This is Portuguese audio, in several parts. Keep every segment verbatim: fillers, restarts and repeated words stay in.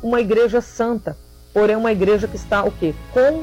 uma igreja santa, porém uma igreja que está o quê?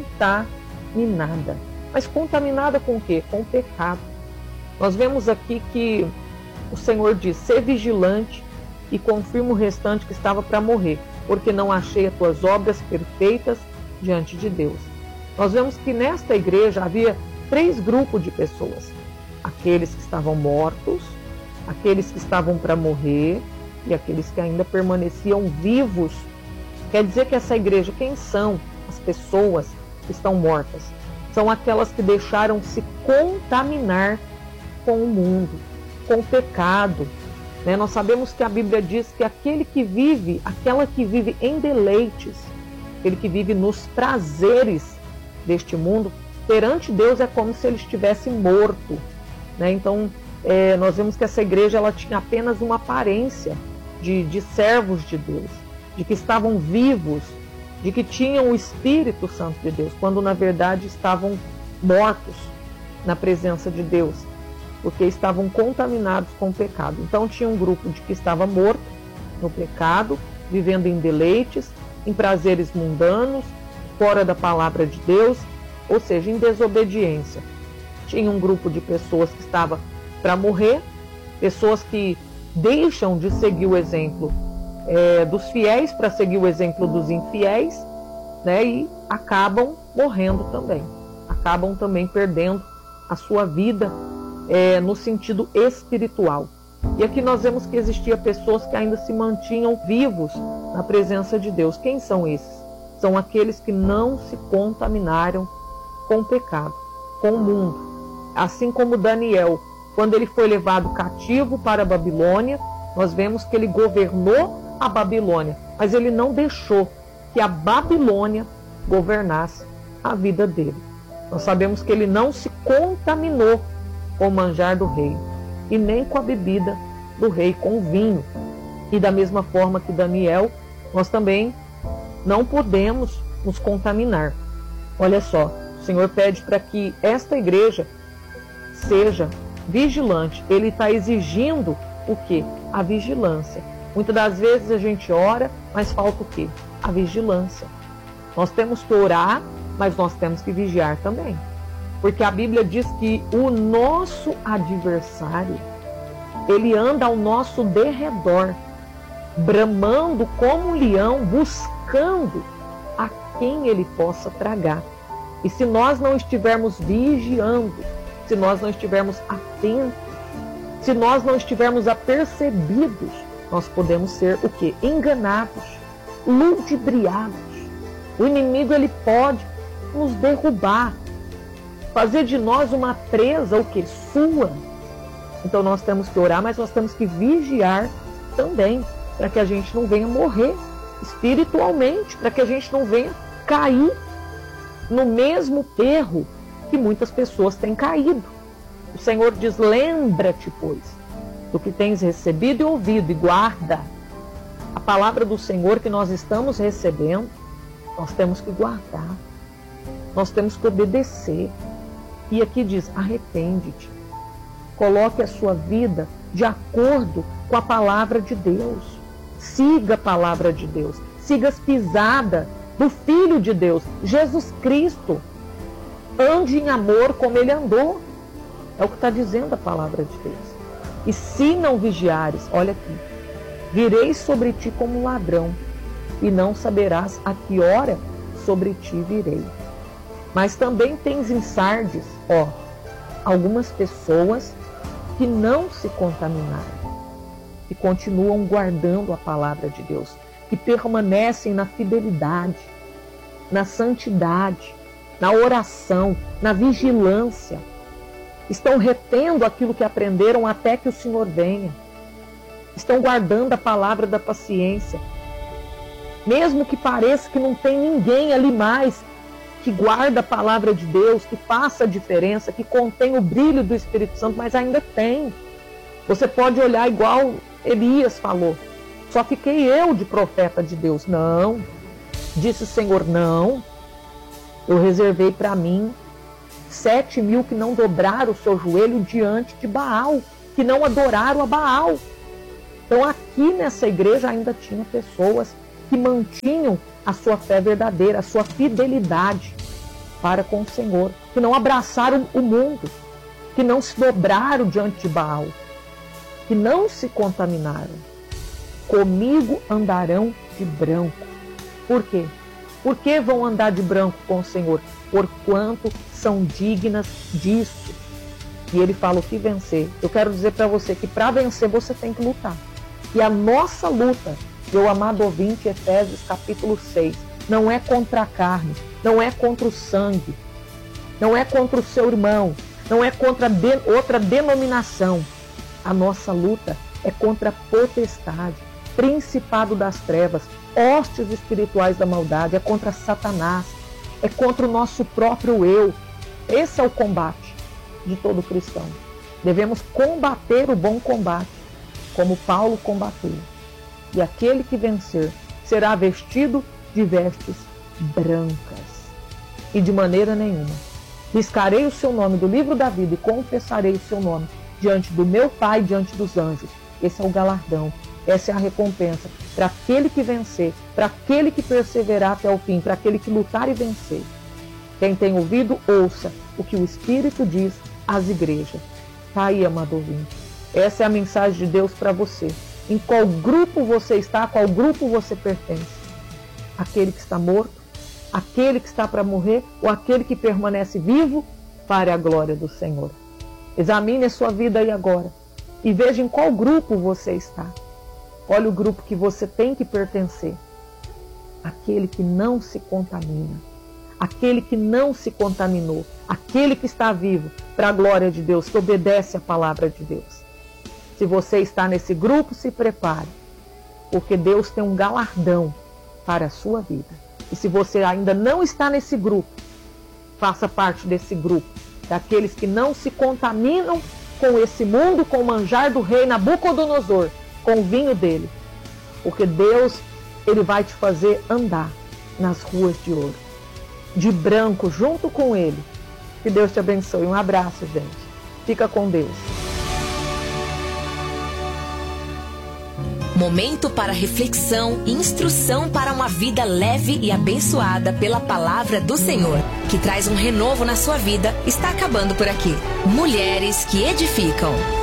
Contaminada. Mas contaminada com o quê? Com o pecado. Nós vemos aqui que o Senhor diz: ser vigilante e confirma o restante que estava para morrer, porque não achei as tuas obras perfeitas diante de Deus. Nós vemos que nesta igreja havia três grupos de pessoas: aqueles que estavam mortos, aqueles que estavam para morrer e aqueles que ainda permaneciam vivos. Quer dizer que essa igreja, quem são as pessoas que estão mortas? São aquelas que deixaram se contaminar com o mundo, com o pecado. Né? Nós sabemos que a Bíblia diz que aquele que vive, aquela que vive em deleites, aquele que vive nos prazeres deste mundo, perante Deus é como se ele estivesse morto. Né? Então, é, nós vemos que essa igreja ela tinha apenas uma aparência de, de servos de Deus, de que estavam vivos, de que tinham o Espírito Santo de Deus, quando na verdade estavam mortos na presença de Deus, porque estavam contaminados com o pecado. Então tinha um grupo de que estava morto no pecado, vivendo em deleites, em prazeres mundanos, fora da palavra de Deus, ou seja, em desobediência. Tinha um grupo de pessoas que estava para morrer, pessoas que deixam de seguir o exemplo é, dos fiéis para seguir o exemplo dos infiéis, né, e acabam morrendo também, acabam também perdendo a sua vida é, no sentido espiritual. E aqui nós vemos que existia pessoas que ainda se mantinham vivos na presença de Deus. Quem são esses? São aqueles que não se contaminaram com o pecado, com o mundo. Assim como Daniel, quando ele foi levado cativo para a Babilônia, nós vemos que ele governou a Babilônia, mas ele não deixou que a Babilônia governasse a vida dele. Nós sabemos que ele não se contaminou com o manjar do rei, e nem com a bebida do rei, com o vinho. E da mesma forma que Daniel, nós também não podemos nos contaminar. Olha só, o Senhor pede para que esta igreja seja vigilante. Ele está exigindo o quê? A vigilância. Muitas das vezes a gente ora, mas falta o quê? A vigilância. Nós temos que orar, mas nós temos que vigiar também. Porque a Bíblia diz que o nosso adversário, ele anda ao nosso derredor, bramando como um leão, buscando a quem ele possa tragar. E se nós não estivermos vigiando, se nós não estivermos atentos, se nós não estivermos apercebidos, nós podemos ser o quê? Enganados, ludibriados. O inimigo ele pode nos derrubar, fazer de nós uma presa, o que? Sua. Então nós temos que orar, mas nós temos que vigiar também, para que a gente não venha morrer espiritualmente, para que a gente não venha cair no mesmo erro que muitas pessoas têm caído. O Senhor diz: lembra-te, pois, do que tens recebido e ouvido, e guarda. A palavra do Senhor que nós estamos recebendo, nós temos que guardar, nós temos que obedecer. E aqui diz: arrepende-te, coloque a sua vida de acordo com a palavra de Deus, siga a palavra de Deus, siga as pisadas do Filho de Deus, Jesus Cristo. Ande em amor como ele andou. É o que está dizendo a palavra de Deus. E se não vigiares, olha aqui, virei sobre ti como um ladrão, e não saberás a que hora sobre ti virei. Mas também tens em Sardes, ó, algumas pessoas que não se contaminaram, que continuam guardando a palavra de Deus, que permanecem na fidelidade, na santidade, na oração, na vigilância. Estão retendo aquilo que aprenderam até que o Senhor venha. Estão guardando a palavra da paciência. Mesmo que pareça que não tem ninguém ali mais que guarda a palavra de Deus, que faça a diferença, que contém o brilho do Espírito Santo, mas ainda tem. Você pode olhar igual Elias falou: só fiquei eu de profeta de Deus. Não, disse o Senhor, não. Eu reservei para mim sete mil que não dobraram o seu joelho diante de Baal, que não adoraram a Baal. Então aqui nessa igreja ainda tinha pessoas que mantinham a sua fé verdadeira, a sua fidelidade para com o Senhor, que não abraçaram o mundo, que não se dobraram diante de Baal, que não se contaminaram. Comigo andarão de branco. Por quê? Por que vão andar de branco com o Senhor? Porquanto são dignas disso. E ele fala o que vencer. Eu quero dizer para você que para vencer você tem que lutar. E a nossa luta, meu amado ouvinte, Efésios capítulo seis, não é contra a carne, não é contra o sangue, não é contra o seu irmão, não é contra de, outra denominação. A nossa luta é contra a potestade, principado das trevas, hostes espirituais da maldade, é contra Satanás, é contra o nosso próprio eu. Esse é o combate de todo cristão. Devemos combater o bom combate, como Paulo combateu. E aquele que vencer será vestido de vestes brancas. E de maneira nenhuma riscarei o seu nome do livro da vida e confessarei o seu nome diante do meu Pai, diante dos anjos. Esse é o galardão, essa é a recompensa para aquele que vencer, para aquele que perseverar até o fim, para aquele que lutar e vencer. Quem tem ouvido, ouça o que o Espírito diz às igrejas. Está aí, amado ouvinte. Essa é a mensagem de Deus para você. Em qual grupo você está, a qual grupo você pertence? Aquele que está morto, aquele que está para morrer ou aquele que permanece vivo para a glória do Senhor? Examine a sua vida aí agora e veja em qual grupo você está. Olha o grupo que você tem que pertencer. Aquele que não se contamina, aquele que não se contaminou, aquele que está vivo para a glória de Deus, que obedece à palavra de Deus. Se você está nesse grupo, se prepare, porque Deus tem um galardão para a sua vida. E se você ainda não está nesse grupo, faça parte desse grupo, daqueles que não se contaminam com esse mundo, com o manjar do rei Nabucodonosor, com o vinho dele. Porque Deus, ele vai te fazer andar nas ruas de ouro, de branco, junto com ele. Que Deus te abençoe. Um abraço, gente. Fica com Deus. Momento para reflexão e instrução para uma vida leve e abençoada pela palavra do Senhor, que traz um renovo na sua vida, está acabando por aqui. Mulheres que edificam.